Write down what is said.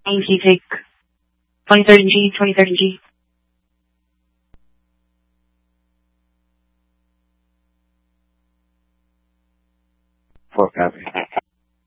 AC take 23rd and G, 23rd and G. 4 copy.